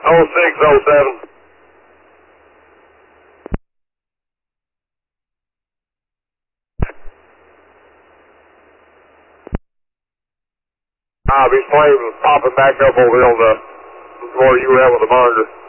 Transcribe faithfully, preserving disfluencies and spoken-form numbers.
oh six oh seven. Ah, these flames popping back up over on the, where you were at with the monitor.